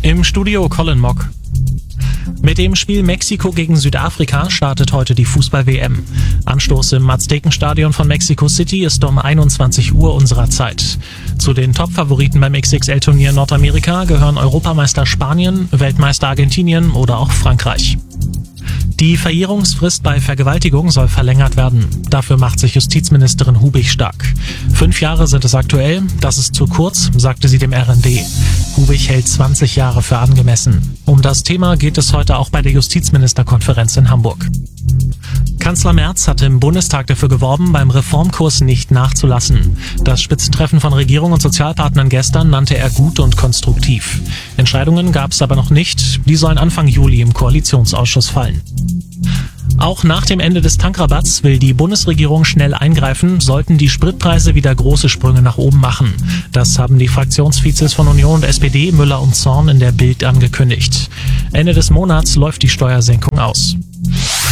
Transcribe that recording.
Im Studio Colin Mock. Mit dem Spiel Mexiko gegen Südafrika startet heute die Fußball-WM. Anstoß im Aztekenstadion von Mexico City ist um 21 Uhr unserer Zeit. Zu den Top-Favoriten beim XXL-Turnier Nordamerika gehören Europameister Spanien, Weltmeister Argentinien oder auch Frankreich. Die Verjährungsfrist bei Vergewaltigung soll verlängert werden. Dafür macht sich Justizministerin Hubig stark. 5 Jahre sind es aktuell, das ist zu kurz, sagte sie dem RND. Hubig hält 20 Jahre für angemessen. Um das Thema geht es heute auch bei der Justizministerkonferenz in Hamburg. Kanzler Merz hat im Bundestag dafür geworben, beim Reformkurs nicht nachzulassen. Das Spitzentreffen von Regierung und Sozialpartnern gestern nannte er gut und konstruktiv. Entscheidungen gab es aber noch nicht. Die sollen Anfang Juli im Koalitionsausschuss fallen. Auch nach dem Ende des Tankrabatts will die Bundesregierung schnell eingreifen, sollten die Spritpreise wieder große Sprünge nach oben machen. Das haben die Fraktionsvizes von Union und SPD, Müller und Zorn, in der Bild angekündigt. Ende des Monats läuft die Steuersenkung aus.